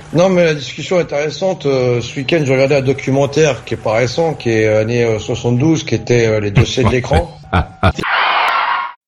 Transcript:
Non, mais la discussion est intéressante. Ce week-end, j'ai regardé un documentaire qui est pas récent, qui est année 72, qui était les dossiers de l'écran.